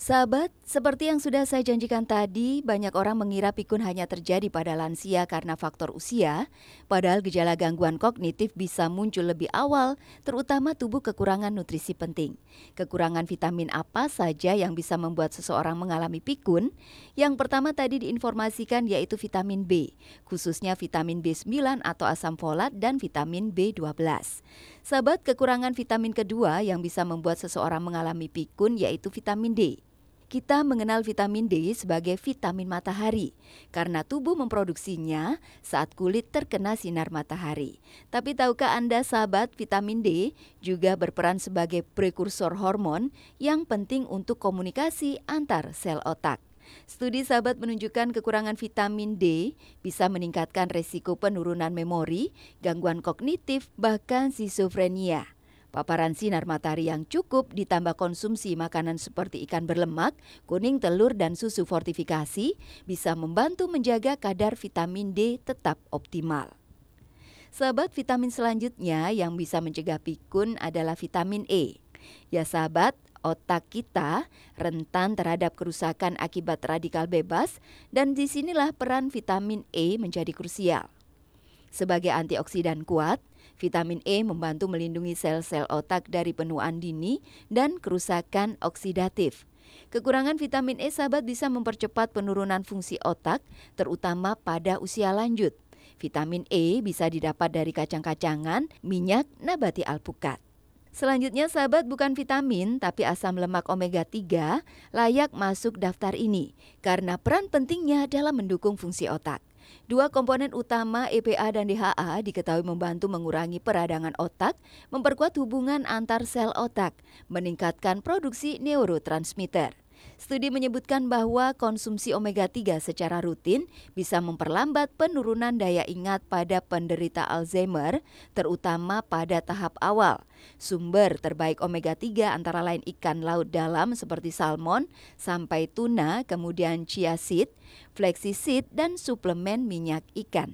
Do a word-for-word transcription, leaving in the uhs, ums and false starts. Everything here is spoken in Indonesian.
Sahabat, seperti yang sudah saya janjikan tadi, banyak orang mengira pikun hanya terjadi pada lansia karena faktor usia, padahal gejala gangguan kognitif bisa muncul lebih awal, terutama tubuh kekurangan nutrisi penting. Kekurangan vitamin apa saja yang bisa membuat seseorang mengalami pikun? Yang pertama tadi diinformasikan yaitu vitamin B, khususnya vitamin B sembilan atau asam folat dan vitamin B dua belas. Sahabat, kekurangan vitamin kedua yang bisa membuat seseorang mengalami pikun yaitu vitamin D. Kita mengenal vitamin D sebagai vitamin matahari karena tubuh memproduksinya saat kulit terkena sinar matahari. Tapi tahukah Anda sahabat, vitamin D juga berperan sebagai prekursor hormon yang penting untuk komunikasi antar sel otak. Studi sahabat menunjukkan kekurangan vitamin D bisa meningkatkan resiko penurunan memori, gangguan kognitif, bahkan skizofrenia. Paparan sinar matahari yang cukup ditambah konsumsi makanan seperti ikan berlemak, kuning telur dan susu fortifikasi bisa membantu menjaga kadar vitamin D tetap optimal. Sahabat, vitamin selanjutnya yang bisa mencegah pikun adalah vitamin E. Ya sahabat, otak kita rentan terhadap kerusakan akibat radikal bebas dan disinilah peran vitamin E menjadi krusial. Sebagai antioksidan kuat, vitamin E membantu melindungi sel-sel otak dari penuaan dini dan kerusakan oksidatif. Kekurangan vitamin E sahabat bisa mempercepat penurunan fungsi otak, terutama pada usia lanjut. Vitamin E bisa didapat dari kacang-kacangan, minyak nabati alpukat. Selanjutnya sahabat, bukan vitamin tapi asam lemak omega tiga layak masuk daftar ini karena peran pentingnya dalam mendukung fungsi otak. Dua komponen utama E P A dan D H A diketahui membantu mengurangi peradangan otak, memperkuat hubungan antar sel otak, meningkatkan produksi neurotransmitter. Studi menyebutkan bahwa konsumsi omega tiga secara rutin bisa memperlambat penurunan daya ingat pada penderita Alzheimer, terutama pada tahap awal. Sumber terbaik omega tiga antara lain ikan laut dalam seperti salmon, sampai tuna, kemudian chia seed, flaxseed, dan suplemen minyak ikan.